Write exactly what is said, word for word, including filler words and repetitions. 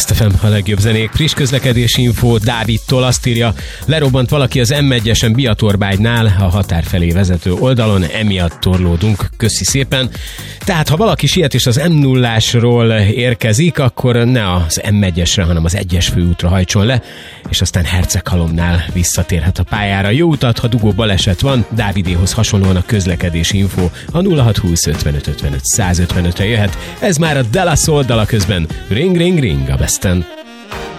Best ef em, a legjobb zenék. Friss közlekedési info Dávidtól, azt írja, lerobbant valaki az em egyesen Biatorbánynál a határ felé vezető oldalon, emiatt torlódunk, köszi szépen. Tehát ha valaki siet és az em nullásról érkezik, akkor ne az em egyesre, hanem az egyes főútra hajtson le, és aztán Herceghalomnál visszatérhet a pályára. Jó utat, ha dugó baleset van, Dávidéhoz hasonlóan a közlekedési info a nulla hat húsz ötvenöt ötvenöt százötvenötre jöhet. Ez már a De La Soul dala közben. Ring, ring, ring a Besten.